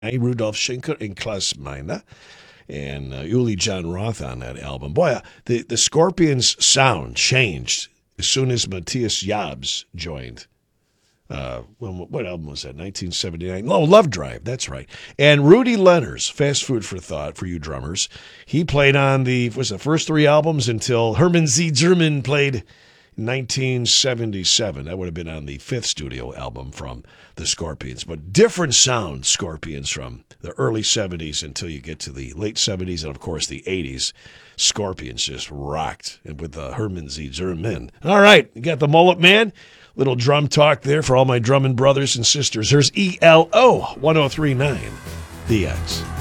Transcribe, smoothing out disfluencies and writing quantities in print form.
Rudolf Schenker and Klaus Meine, and Uli John Roth on that album. Boy, the Scorpions' sound changed as soon as Matthias Jabs joined. What album was that? 1979. Oh, Love Drive. That's right. And Rudy Lenners, fast food for thought for you drummers. He played on the first three albums until Herman Z. German played in 1977. That would have been on the fifth studio album from the Scorpions. But different sound, Scorpions, from the early 70s until you get to the late 70s and, of course, the 80s. Scorpions just rocked with Herman Z. German. All right, you got the Mullet Man. Little drum talk there for all my drumming brothers and sisters. There's ELO 1039, The X.